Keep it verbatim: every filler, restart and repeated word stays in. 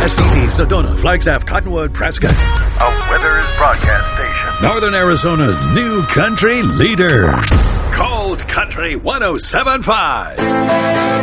S C T, Sedona, Flagstaff, Cottonwood, Prescott. A Withers broadcast station. Northern Arizona's new country leader. Cold Country one oh seven point five.